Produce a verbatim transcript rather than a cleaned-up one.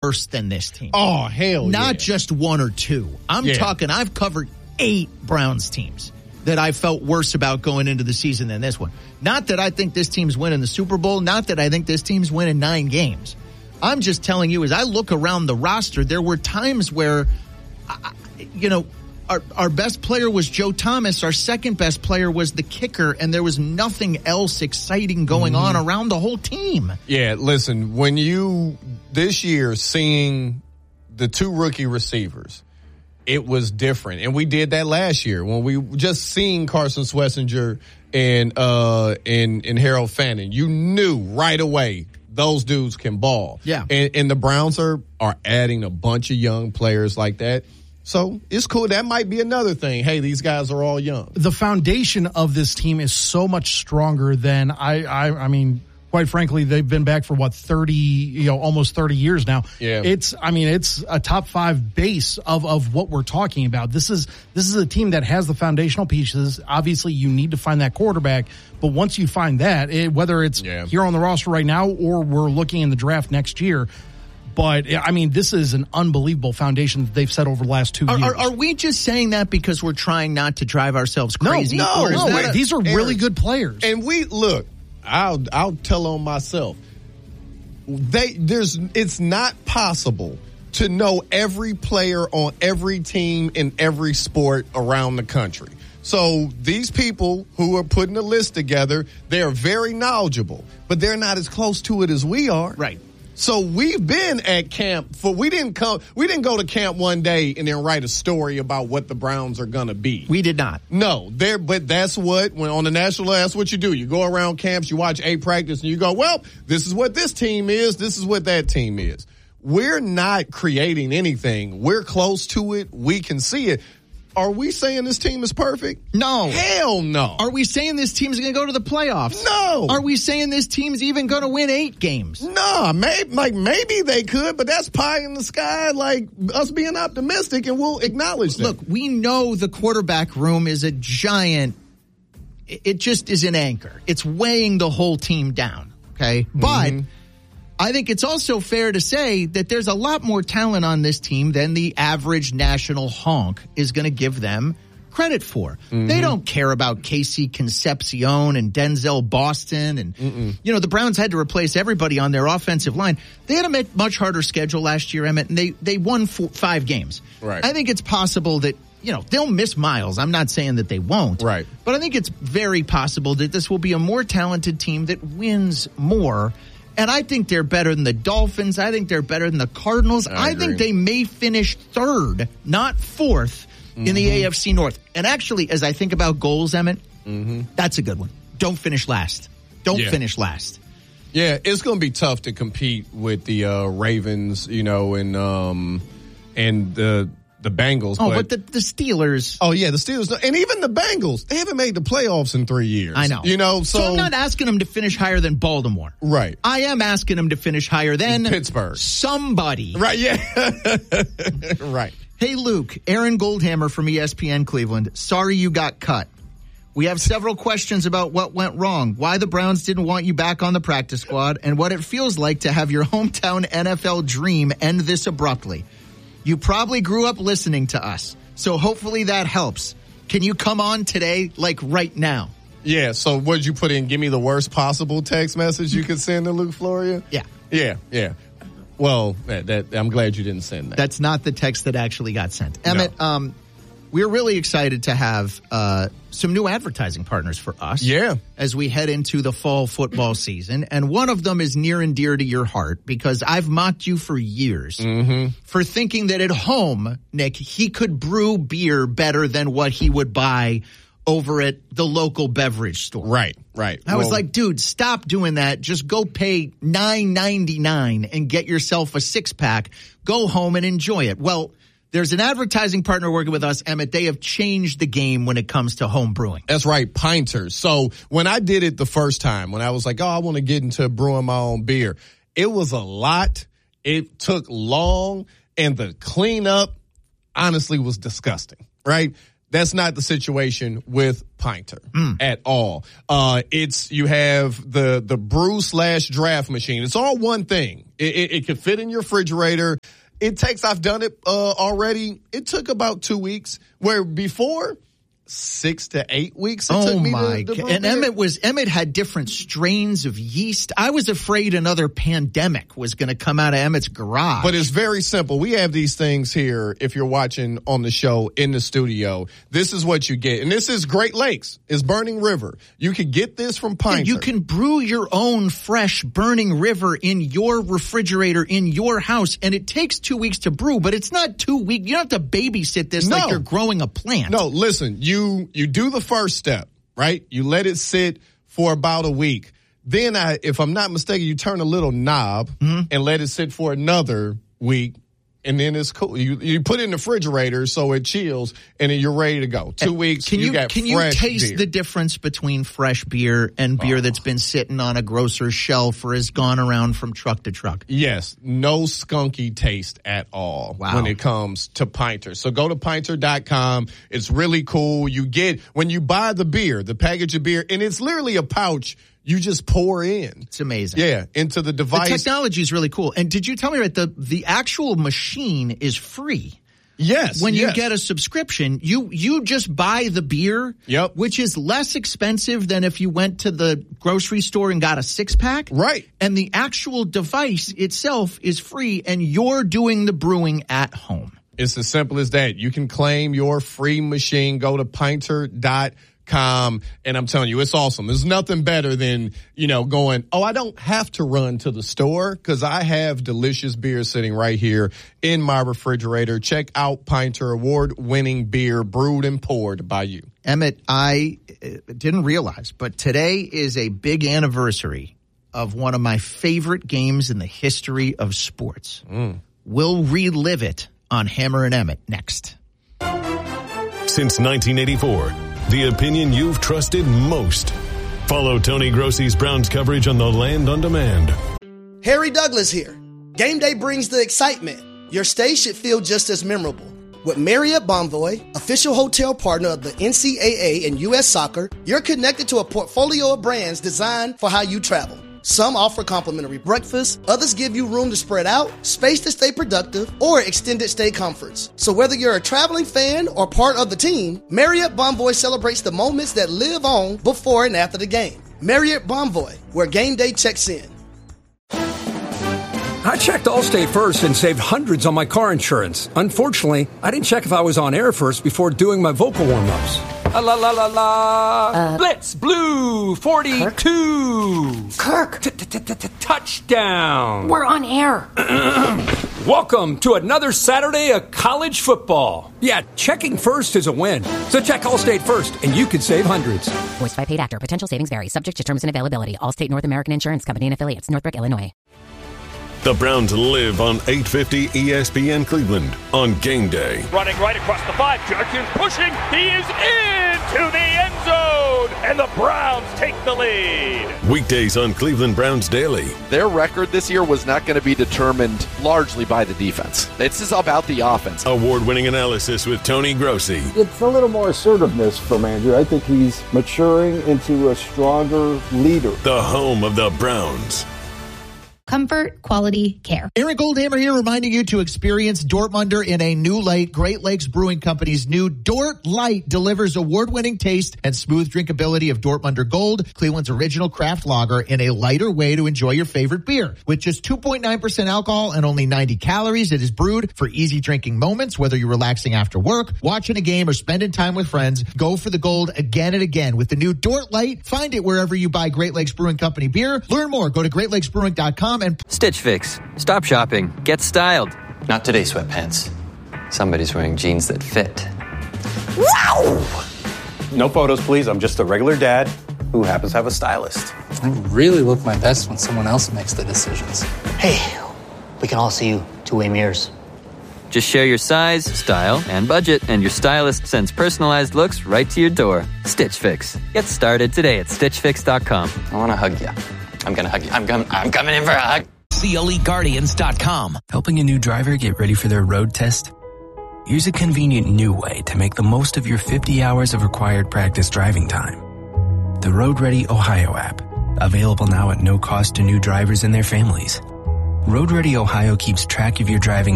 worse than this team. Oh, hell Not yeah. just one or two. I'm Yeah. talking, I've covered eight Browns teams that I felt worse about going into the season than this one. Not that I think this team's winning the Super Bowl. Not that I think this team's winning nine games. I'm just telling you, as I look around the roster, there were times where, I, you know, Our, our best player was Joe Thomas. Our second best player was the kicker, and there was nothing else exciting going Mm-hmm. on around the whole team. Yeah, listen, when you, this year, seeing the two rookie receivers, it was different. And we did that last year when we just seeing Carson Schlesinger and, uh, and, and Harold Fannin. You knew right away those dudes can ball. Yeah. And, and the Browns are, are adding a bunch of young players like that. So it's cool. That might be another thing. Hey, these guys are all young. The foundation of this team is so much stronger than I, I, I mean, quite frankly, they've been back for what, thirty, you know, almost thirty years now. Yeah. It's, I mean, it's a top five base of, of what we're talking about. This is, this is a team that has the foundational pieces. Obviously, you need to find that quarterback, but once you find that, it, whether it's Yeah. here on the roster right now or we're looking in the draft next year, but, I mean, this is an unbelievable foundation that they've set over the last two Are, years. are, are we just saying that because we're trying not to drive ourselves crazy? no, Or is no, that wait, a- These are really Eric, good players. And we look, I'll I'll tell on myself. They there's it's not possible to know every player on every team in every sport around the country. So these people who are putting a list together, they're very knowledgeable, but they're not as close to it as we are. Right. So we've been at camp for we didn't come we didn't go to camp one day and then write a story about what the Browns are gonna be. We did not. No, there, but that's what, when on the national, that's what you do. You go around camps, you watch a practice, and you go, well, this is what this team is, this is what that team is. We're not creating anything. We're close to it. We can see it. Are we saying this team is perfect? No. Hell no. Are we saying this team's going to go to the playoffs? No. Are we saying this team's even going to win eight games? No, maybe, like maybe they could, but that's pie in the sky, like us being optimistic, and we'll acknowledge that. Look, we know the quarterback room is a giant, it just is an anchor. It's weighing the whole team down, okay? But Mm-hmm. I think it's also fair to say that there's a lot more talent on this team than the average national honk is going to give them credit for. Mm-hmm. They don't care about Casey Concepcion and Denzel Boston. And, Mm-mm. you know, the Browns had to replace everybody on their offensive line. They had a much harder schedule last year, Emmett, and they, they won four, five games. Right. I think it's possible that, you know, they'll miss Miles. I'm not saying that they won't. Right. But I think it's very possible that this will be a more talented team that wins more. And I think they're better than the Dolphins. I think they're better than the Cardinals. I I, agree. think they may finish third, not fourth, mm-hmm. in the A F C North. And actually, as I think about goals, Emmett, mm-hmm. that's a good one. Don't finish last. Don't Yeah. finish last. Yeah, it's going to be tough to compete with the uh, Ravens, you know, and um, and the the Bengals. Oh, but, but the, the Steelers. oh yeah, the Steelers, and even the Bengals. They haven't made the playoffs in three years. I know. You know, so, so I'm not asking them to finish higher than Baltimore. right. I am asking them to finish higher than Pittsburgh. somebody. Right. Yeah. right. Hey, Luke, Aaron Goldhammer from E S P N Cleveland. Sorry you got cut. We have several questions about what went wrong, why the Browns didn't want you back on the practice squad, and what it feels like to have your hometown N F L dream end this abruptly. You probably grew up listening to us, so hopefully that helps. Can you come on today, like right now? Yeah. So what'd you put in? Give me the worst possible text message you could send to Luke Floria? Yeah. Yeah. Yeah. Well, that, that I'm glad you didn't send that. That's not the text that actually got sent. Emmett, No. um, we're really excited to have uh, some new advertising partners for us. Yeah. As we head into the fall football season. And one of them is near and dear to your heart because I've mocked you for years Mm-hmm. for thinking that at home, Nick, he could brew beer better than what he would buy over at the local beverage store. Right. Right. I was Well, like, dude, stop doing that. Just go pay nine ninety-nine and get yourself a six pack. Go home and enjoy it. Well, there's an advertising partner working with us, Emmett. They have changed the game when it comes to home brewing. That's right, pinters. So when I did it the first time, when I was like, oh, I want to get into brewing my own beer, it was a lot. It took long, and the cleanup honestly was disgusting, right? That's not the situation with Pinter mm. at all. Uh, it's, you have the, the brew slash draft machine. It's all one thing. It, it, it can fit in your refrigerator. It takes, I've done it, uh, already. It took about two weeks where before, six to eight weeks. It oh took me my to, to God. And beer. Emmett was, Emmett had different strains of yeast. I was afraid another pandemic was going to come out of Emmett's garage. But it's very simple. We have these things here. If you're watching on the show in the studio, this is what you get. And this is Great Lakes. It's Burning River. You can get this from Pinter. And you can brew your own fresh Burning River in your refrigerator in your house. And it takes two weeks to brew, but it's not two weeks. You don't have to babysit this No. like you're growing a plant. No, listen, you You, you do the first step, right? You let it sit for about a week. Then, I, if I'm not mistaken, you turn a little knob mm-hmm. and let it sit for another week. And then it's cool. You you put it in the refrigerator so it chills, and then you're ready to go. Two weeks, can you, you got can fresh you taste beer. the difference between fresh beer and beer Oh. that's been sitting on a grocer's shelf or has gone around from truck to truck? Yes, no skunky taste at all Wow. when it comes to Pinter. So go to pinter dot com. It's really cool. You get, when you buy the beer, the package of beer, and it's literally a pouch you just pour in. It's amazing. Yeah, into the device. The technology is really cool. And did you tell me right, the, the actual machine is free? Yes. When yes. you get a subscription, you you just buy the beer, Yep. which is less expensive than if you went to the grocery store and got a six-pack. Right. And the actual device itself is free, and you're doing the brewing at home. It's as simple as that. You can claim your free machine. Go to pinter dot com, and I'm telling you, it's awesome. There's nothing better than, you know, going, oh, I don't have to run to the store because I have delicious beer sitting right here in my refrigerator. Check out Pinter, award-winning beer brewed and poured by you. Emmett, I uh, didn't realize, but today is a big anniversary of one of my favorite games in the history of sports. Mm. We'll relive it on Hammer and Emmett next. Since nineteen eighty-four, the opinion you've trusted most. Follow Tony Grossi's Browns coverage on The Land on Demand. Harry Douglas here. Game day brings the excitement. Your stay should feel just as memorable. With Marriott Bonvoy, official hotel partner of the N C double A and U S Soccer, you're connected to a portfolio of brands designed for how you travel. Some offer complimentary breakfast, others give you room to spread out, space to stay productive, or extended stay comforts. So whether you're a traveling fan or part of the team, Marriott Bonvoy celebrates the moments that live on before and after the game. Marriott Bonvoy, where game day checks in. I checked Allstate first and saved hundreds on my car insurance. Unfortunately, I didn't check if I was on air first before doing my vocal warm-ups. La la la la la. Uh, Blitz Blue forty-two. Kirk. Touchdown. We're on air. Welcome to another Saturday of college football. Yeah, checking first is a win. So check Allstate first, and you could save hundreds. Voiced by paid actor. Potential savings vary. Subject to terms and availability. Allstate North American Insurance Company and affiliates. Northbrook, Illinois. The Browns live on eight fifty E S P N Cleveland on game day. Running right across the five. Judkins pushing. He is into the end zone. And the Browns take the lead. Weekdays on Cleveland Browns Daily. Their record this year was not going to be determined largely by the defense. This is about the offense. Award-winning analysis with Tony Grossi. It's a little more assertiveness from Andrew. I think he's maturing into a stronger leader. The home of the Browns. Comfort, quality, care. Aaron Goldhammer here, reminding you to experience Dortmunder in a new light. Great Lakes Brewing Company's new Dort Light delivers award-winning taste and smooth drinkability of Dortmunder Gold, Cleveland's original craft lager, in a lighter way to enjoy your favorite beer. With just two point nine percent alcohol and only ninety calories, it is brewed for easy drinking moments, whether you're relaxing after work, watching a game, or spending time with friends. Go for the gold again and again with the new Dort Light. Find it wherever you buy Great Lakes Brewing Company beer. Learn more. Go to great lakes brewing dot com. And Stitch Fix. Stop shopping. Get styled. Not today, sweatpants. Somebody's wearing jeans that fit. Wow! No photos, please. I'm just a regular dad who happens to have a stylist. I really look my best when someone else makes the decisions. Hey, we can all see you two-way mirrors. Just share your size, style, and budget, and your stylist sends personalized looks right to your door. Stitch Fix. Get started today at stitch fix dot com. I want to hug you. I'm going to hug you. I'm, com- I'm coming in for a hug. see elite guardians dot com. Helping a new driver get ready for their road test? Here's a convenient new way to make the most of your fifty hours of required practice driving time. The Road Ready Ohio app, available now at no cost to new drivers and their families. Road Ready Ohio keeps track of your driving